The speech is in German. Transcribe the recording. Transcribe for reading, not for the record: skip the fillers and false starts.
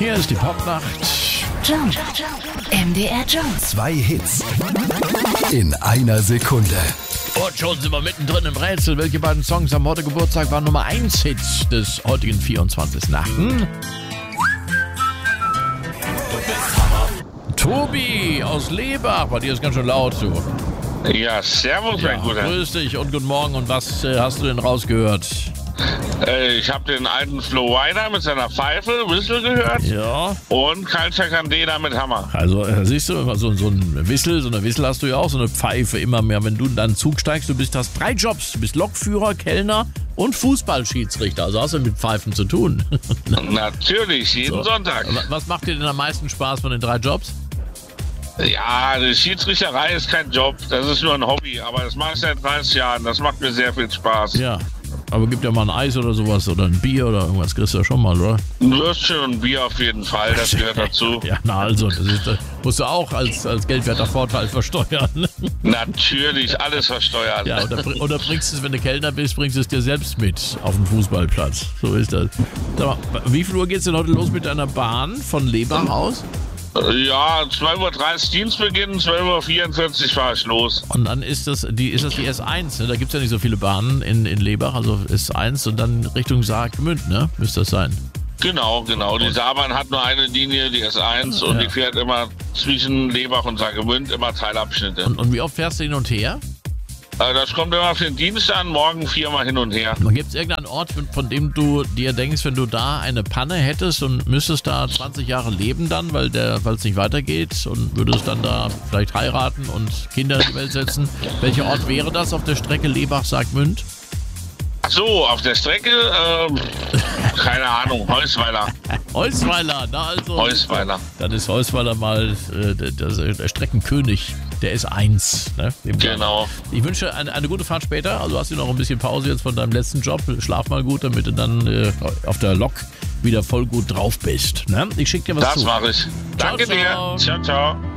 Hier ist die Popnacht. Jump. MDR Jump. 2 Hits in einer Sekunde. Und schon sind wir mittendrin im Rätsel. Welche beiden Songs am heute Geburtstag waren Nummer 1 Hits des heutigen 24.8.? Tobi aus Lebach. Bei dir ist ganz schön laut, du. Ja, servus, mein Guter. Grüß dich und guten Morgen. Und was hast du denn rausgehört? Ich habe den alten Flo Rida mit seiner Pfeife, Whistle gehört. Ja. Und Kalter Candela mit Hammer. Also siehst du, so eine Whistle hast du ja auch, so eine Pfeife immer mehr. Wenn du in deinen Zug steigst, hast 3 Jobs. Du bist Lokführer, Kellner und Fußballschiedsrichter. Also hast du mit Pfeifen zu tun. Natürlich, jeden Sonntag. Was macht dir denn am meisten Spaß von den 3 Jobs? Ja, die Schiedsrichterei ist kein Job, das ist nur ein Hobby. Aber das mache ich seit 30 Jahren, das macht mir sehr viel Spaß. Ja, aber gibt ja mal ein Eis oder sowas oder ein Bier oder irgendwas kriegst du ja schon mal, oder? Ein Würstchen und ein Bier auf jeden Fall, das gehört dazu. Ja, na also, das musst du auch als geldwerter Vorteil versteuern. Natürlich, alles versteuert. Ja, oder bringst es, wenn du Kellner bist, bringst es dir selbst mit auf den Fußballplatz. So ist das. Sag mal, wie viel Uhr geht's denn heute los mit deiner Bahn von Lebach aus? Ja, 12.30 Uhr Dienstbeginn, 12.44 Uhr fahre ich los. Und dann ist das die S1, ne? Da gibt es ja nicht so viele Bahnen in Lebach, also S1 und dann Richtung Saargemünd, ne? Müsste das sein. Genau. Die Saarbahn hat nur eine Linie, die S1, und die fährt immer zwischen Lebach und Saargemünd, immer Teilabschnitte. Und wie oft fährst du hin und her? Das kommt immer auf den Dienst an, morgen 4-mal hin und her. Gibt es irgendeinen Ort, von dem du dir denkst, wenn du da eine Panne hättest und müsstest da 20 Jahre leben dann, weil es nicht weitergeht und würdest dann da vielleicht heiraten und Kinder in die Welt setzen? Welcher Ort wäre das auf der Strecke Lebach-Saargemünd? Ach so, auf der Strecke, keine Ahnung, Heusweiler. Heusweiler, na also. Heusweiler. Dann ist Heusweiler mal der Streckenkönig der S1. Ne? Genau. Ich wünsche eine gute Fahrt später. Also hast du noch ein bisschen Pause jetzt von deinem letzten Job. Schlaf mal gut, damit du dann auf der Lok wieder voll gut drauf bist. Ne? Ich schicke dir was zu. Das mache ich. Danke dir. Ciao, ciao.